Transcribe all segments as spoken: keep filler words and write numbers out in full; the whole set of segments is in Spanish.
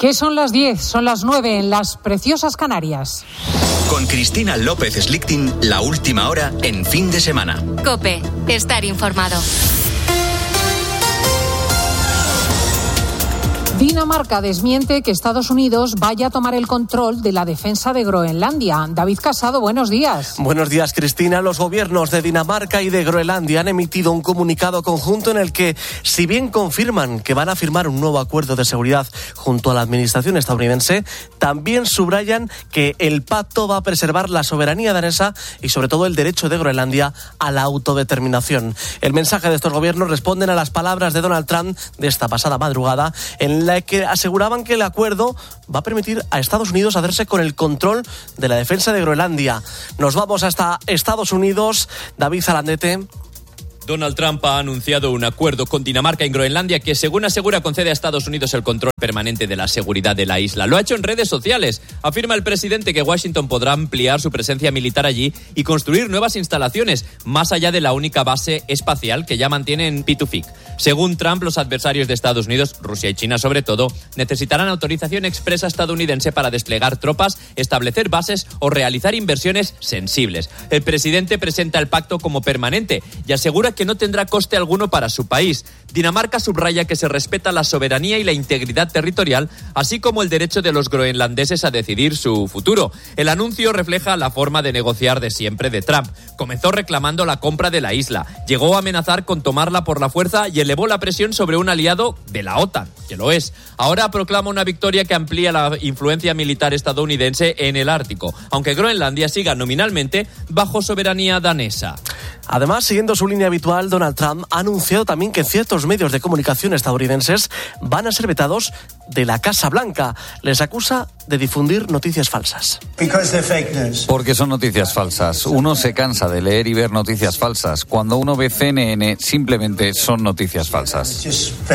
Que son las diez, son las nueve en las preciosas Canarias. Con Cristina López Slichting, la última hora en Fin de Semana. COPE, estar informado. Dinamarca desmiente que Estados Unidos vaya a tomar el control de la defensa de Groenlandia. David Casado, buenos días. Buenos días, Cristina. Los gobiernos de Dinamarca y de Groenlandia han emitido un comunicado conjunto en el que, si bien confirman que van a firmar un nuevo acuerdo de seguridad junto a la administración estadounidense, también subrayan que el pacto va a preservar la soberanía danesa y, sobre todo, el derecho de Groenlandia a la autodeterminación. El mensaje de estos gobiernos responden a las palabras de Donald Trump de esta pasada madrugada, en la que aseguraban que el acuerdo va a permitir a Estados Unidos hacerse con el control de la defensa de Groenlandia. Nos vamos hasta Estados Unidos. David Zalandete. Donald Trump ha anunciado un acuerdo con Dinamarca en Groenlandia que, según asegura, concede a Estados Unidos el control permanente de la seguridad de la isla. Lo ha hecho en redes sociales. Afirma el presidente que Washington podrá ampliar su presencia militar allí y construir nuevas instalaciones, más allá de la única base espacial que ya mantiene en Pituffik. Según Trump, los adversarios de Estados Unidos, Rusia y China sobre todo, necesitarán autorización expresa estadounidense para desplegar tropas, establecer bases o realizar inversiones sensibles. El presidente presenta el pacto como permanente y asegura que no tendrá coste alguno para su país. Dinamarca subraya que se respeta la soberanía y la integridad territorial, así como el derecho de los groenlandeses a decidir su futuro. El anuncio refleja la forma de negociar de siempre de Trump. Comenzó reclamando la compra de la isla, llegó a amenazar con tomarla por la fuerza y elevó la presión sobre un aliado de la OTAN, que lo es. Ahora proclama una victoria que amplía la influencia militar estadounidense en el Ártico, aunque Groenlandia siga nominalmente bajo soberanía danesa. Además, siguiendo su línea habitual, Donald Trump ha anunciado también que ciertos medios de comunicación estadounidenses van a ser vetados de la Casa Blanca. Les acusa de difundir noticias falsas. Porque son noticias falsas. Uno se cansa de leer y ver noticias falsas. Cuando uno ve C N N, simplemente son noticias falsas.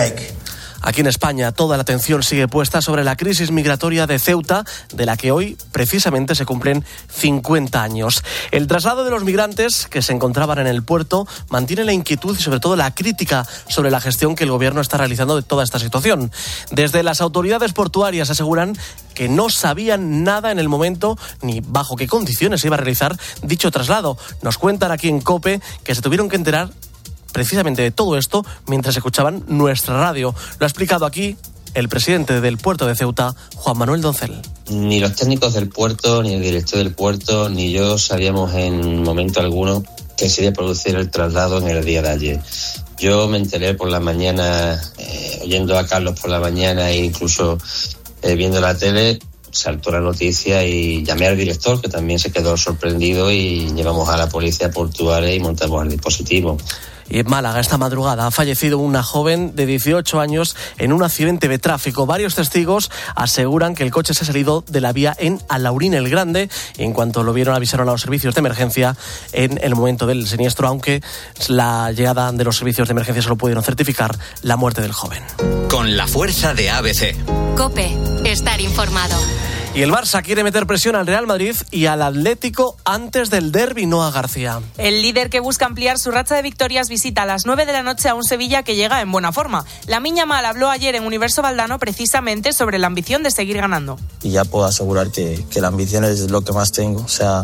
Aquí en España, toda la atención sigue puesta sobre la crisis migratoria de Ceuta, de la que hoy precisamente se cumplen cincuenta años. El traslado de los migrantes que se encontraban en el puerto mantiene la inquietud y sobre todo la crítica sobre la gestión que el gobierno está realizando de toda esta situación. Desde las autoridades portuarias aseguran que no sabían nada en el momento ni bajo qué condiciones se iba a realizar dicho traslado. Nos cuentan aquí en COPE que se tuvieron que enterar precisamente de todo esto mientras escuchaban nuestra radio. Lo ha explicado aquí el presidente del puerto de Ceuta, Juan Manuel Doncel. Ni los técnicos del puerto, ni el director del puerto, ni yo sabíamos en momento alguno que se iba a producir el traslado en el día de ayer. Yo me enteré por la mañana, eh, oyendo a Carlos por la mañana e incluso eh, viendo la tele, saltó la noticia y llamé al director, que también se quedó sorprendido, y llevamos a la policía portuaria y montamos el dispositivo. Y en Málaga, esta madrugada, ha fallecido una joven de dieciocho años en un accidente de tráfico. Varios testigos aseguran que el coche se ha salido de la vía en Alaurín el Grande. Y en cuanto lo vieron, avisaron a los servicios de emergencia en el momento del siniestro, aunque la llegada de los servicios de emergencia solo pudieron certificar la muerte del joven. Con la fuerza de A B C. COPE, estar informado. Y el Barça quiere meter presión al Real Madrid y al Atlético antes del derbi. Noa García. El líder, que busca ampliar su racha de victorias, visita a las nueve de la noche a un Sevilla que llega en buena forma. Lamine Yamal habló ayer en Universo Valdano precisamente sobre la ambición de seguir ganando. Y ya puedo asegurar que, que la ambición es lo que más tengo. O sea,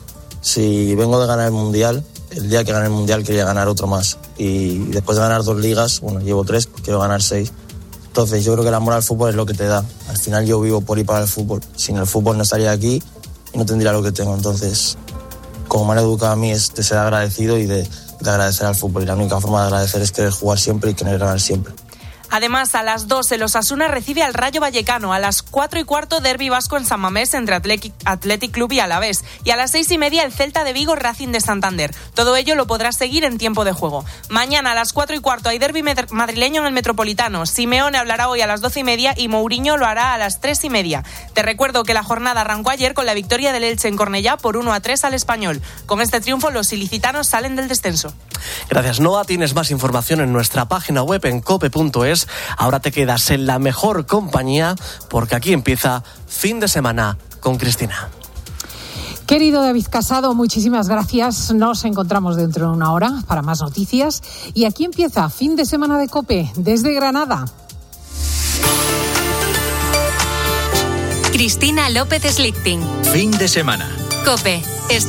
si vengo de ganar el Mundial, el día que gane el Mundial quería ganar otro más. Y después de ganar dos ligas, bueno, llevo tres, quiero ganar seis. Entonces yo creo que el amor al fútbol es lo que te da. Al final yo vivo por y para el fútbol. Sin el fútbol no estaría aquí y no tendría lo que tengo. Entonces, como me han educado a mí, es de ser agradecido y de, de agradecer al fútbol. Y la única forma de agradecer es querer jugar siempre y querer ganar siempre. Además, a las dos el Osasuna recibe al Rayo Vallecano. A las cuatro y cuarto, derbi vasco en San Mamés entre Athletic, Athletic Club y Alavés. Y a las seis y media, el Celta de Vigo, Racing de Santander. Todo ello lo podrás seguir en tiempo de juego. Mañana a las cuatro y cuarto hay derbi madrileño en el Metropolitano. Simeone hablará hoy a las doce y media y Mourinho lo hará a las tres y media. Te recuerdo que la jornada arrancó ayer con la victoria del Elche en Cornellá por uno a tres al Español. Con este triunfo, los ilicitanos salen del descenso. Gracias, Noa. Tienes más información en nuestra página web en cope punto es. Ahora te quedas en la mejor compañía porque aquí empieza Fin de Semana con Cristina. Querido David Casado, muchísimas gracias. Nos encontramos dentro de una hora para más noticias. Y aquí empieza Fin de Semana de COPE desde Granada. Cristina López Slichting. Fin de semana. COPE.